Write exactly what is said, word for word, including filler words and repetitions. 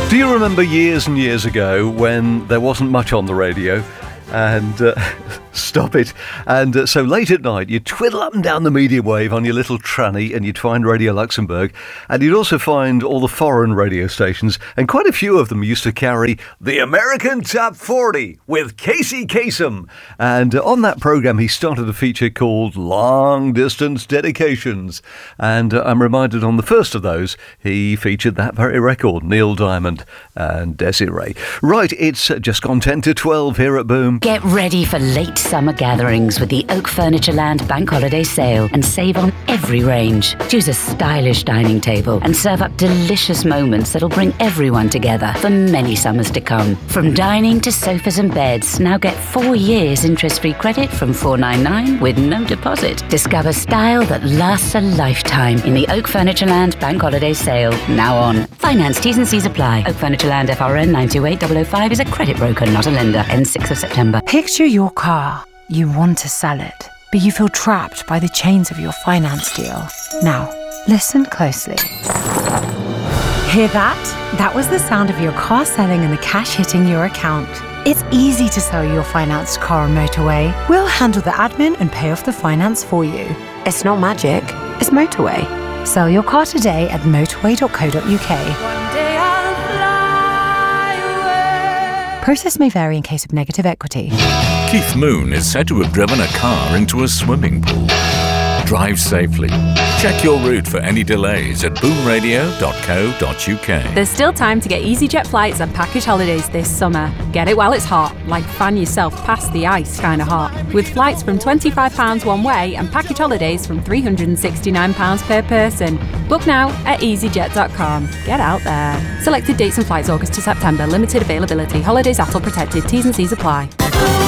Do you remember years and years ago when there wasn't much on the radio? And uh, stop it. And uh, so late at night, you'd twiddle up and down the medium wave on your little tranny and you'd find Radio Luxembourg. And you'd also find all the foreign radio stations. And quite a few of them used to carry the American Top forty with Casey Kasem. And uh, on that programme, he started a feature called Long Distance Dedications. And uh, I'm reminded on the first of those, he featured that very record, Neil Diamond and Desiree. Right, it's uh, just gone ten to twelve here at Boom. Get ready for late summer gatherings with the Oak Furniture Land Bank Holiday Sale and save on every range. Choose a stylish dining table and serve up delicious moments that'll bring everyone together for many summers to come. From dining to sofas and beds, now get four years interest-free credit from four ninety-nine with no deposit. Discover style that lasts a lifetime in the Oak Furniture Land Bank Holiday Sale, now on. Finance T's and C's apply. Oak Furniture Land F R N nine two eight double oh five is a credit broker, not a lender. Ends sixth of September. Picture your car. You want to sell it, but you feel trapped by the chains of your finance deal. Now, listen closely. Hear that? That was the sound of your car selling and the cash hitting your account. It's easy to sell your financed car on Motorway. We'll handle the admin and pay off the finance for you. It's not magic, it's Motorway. Sell your car today at motorway dot co dot uk. Process may vary in case of negative equity. Keith Moon is said to have driven a car into a swimming pool. Drive safely. Check your route for any delays at boom radio dot co dot uk. There's still time to get EasyJet flights and package holidays this summer. Get it while it's hot, like fan yourself past the ice kind of hot. With flights from twenty-five pounds one way and package holidays from three hundred sixty-nine pounds per person. Book now at easy jet dot com. Get out there. Selected dates and flights August to September. Limited availability. Holidays A T L protected. T's and C's apply.